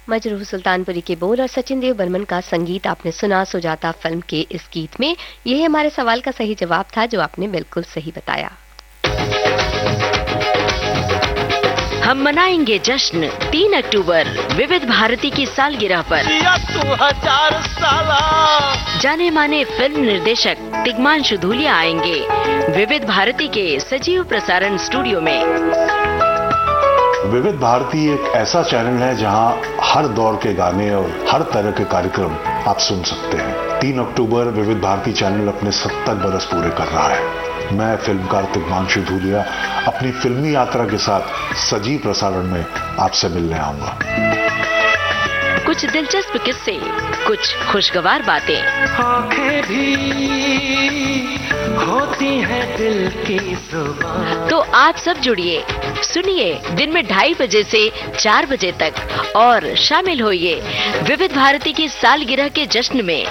मजरूह सुल्तानपुरी के बोल और सचिन देव बर्मन का संगीत आपने सुना सुजाता फिल्म के इस गीत में। यह हमारे सवाल का सही जवाब था, जो आपने बिल्कुल सही बताया। हम मनाएंगे जश्न 3 अक्टूबर विविध भारती की सालगिरह पर। जाने माने फिल्म निर्देशक तिग्मांशु धूलिया आएंगे विविध भारती के सजीव प्रसारण स्टूडियो में। विविध भारती एक ऐसा चैनल है जहां हर दौर के गाने और हर तरह के कार्यक्रम आप सुन सकते हैं। 3 अक्टूबर विविध भारती चैनल अपने 70 बरस पूरे कर रहा है। मैं फिल्मकार तिग्मांशु धूलिया अपनी फिल्मी यात्रा के साथ सजीव प्रसारण में आपसे मिलने आऊंगा। कुछ दिलचस्प किस्से, कुछ खुशगवार बातें, आंखें भी होती हैं दिल की जुबान। तो आप सब जुड़िए, सुनिए दिन में 2:30 बजे से 4 बजे तक और शामिल होइए विविध भारती की सालगिरह के जश्न में।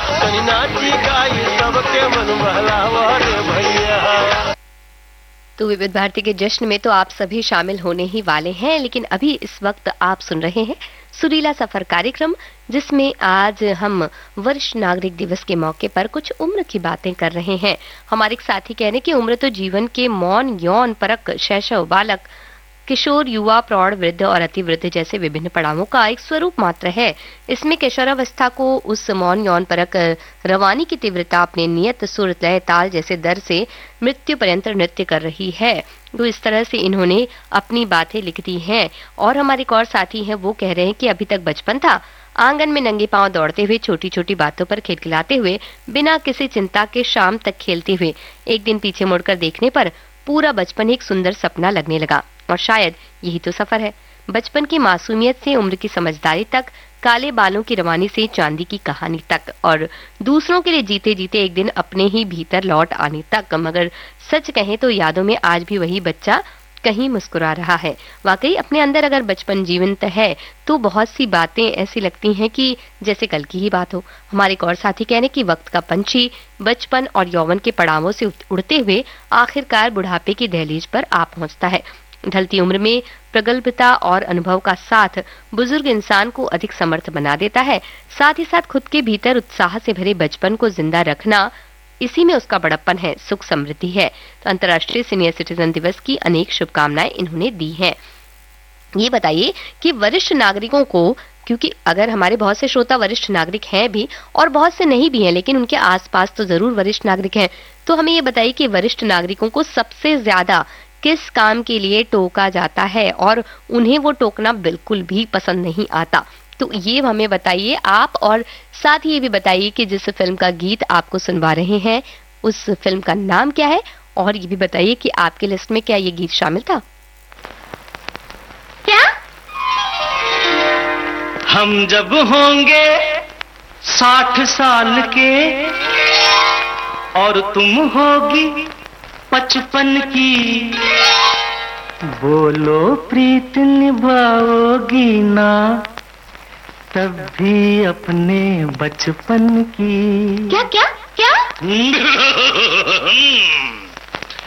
तो विविध भारती के जश्न में तो आप सभी शामिल होने ही वाले हैं, लेकिन अभी इस वक्त आप सुन रहे हैं सुरीला सफर कार्यक्रम, जिसमें आज हम वरिष्ठ नागरिक दिवस के मौके पर कुछ उम्र की बातें कर रहे हैं। हमारे एक साथी कह रहे हैं कि उम्र तो जीवन के मौन, यौन, परक, शैशव, बालक, किशोर, युवा, प्रौढ़, वृद्ध और अतिवृद्ध जैसे विभिन्न पड़ावों का एक स्वरूप मात्र है। इसमें किशोरावस्था को उस मौन, यौन, परक रवानी की तीव्रता अपने नियत सुर, लय, ताल जैसे दर से मृत्यु पर्यंत नृत्य कर रही है। तो इस तरह से इन्होंने अपनी बातें लिख दी हैं। और हमारे एक और साथी हैं, वो कह रहे हैं कि अभी तक बचपन था, आंगन में नंगे पांव दौड़ते हुए, छोटी छोटी बातों पर खिलखिलाते हुए, बिना किसी चिंता के शाम तक खेलते हुए, एक दिन पीछे मुड़कर देखने पर पूरा बचपन एक सुंदर सपना लगने लगा। और शायद यही तो सफर है, बचपन की मासूमियत से उम्र की समझदारी तक, काले बालों की रवानी से चांदी की कहानी तक, और दूसरों के लिए जीते जीते एक दिन अपने ही भीतर लौट आने तक। मगर सच कहें तो यादों में आज भी वही बच्चा कहीं मुस्कुरा रहा है। वाकई अपने अंदर अगर बचपन जीवंत है तो बहुत सी बातें ऐसी लगती हैं कि जैसे कल की ही बात हो। हमारे एक और साथी कहने कि वक्त का पंछी बचपन और यौवन के पड़ावों से उड़ते हुए आखिरकार बुढ़ापे की दहलीज पर आ पहुंचता है। ढलती उम्र में प्रगल्भता और अनुभव का साथ बुजुर्ग इंसान को अधिक समर्थ बना देता है। साथ ही साथ खुद के भीतर उत्साह से भरे बचपन को जिंदा रखना, इसी में उसका बड़प्पन है, सुख समृद्धि है। तो अंतर्राष्ट्रीय सीनियर सिटीजन दिवस की अनेक शुभकामनाएं इन्होंने दी हैं। ये बताइए कि वरिष्ठ नागरिकों को, क्योंकि अगर हमारे बहुत से श्रोता वरिष्ठ नागरिक हैं भी और बहुत से नहीं भी हैं, लेकिन उनके आसपास तो जरूर वरिष्ठ नागरिक हैं, तो हमें ये बताइए कि वरिष्ठ नागरिकों को सबसे ज्यादा किस काम के लिए टोका जाता है और उन्हें वो टोकना बिल्कुल भी पसंद नहीं आता। तो ये हमें बताइए आप, और साथ ही ये भी बताइए कि जिस फिल्म का गीत आपको सुनवा रहे हैं उस फिल्म का नाम क्या है, और ये भी बताइए कि आपके लिस्ट में क्या ये गीत शामिल था। क्या? हम जब होंगे 60 साल के और तुम होगी 55 की, बोलो प्रीत निभाओगी ना तब भी अपने बचपन की। क्या क्या क्या?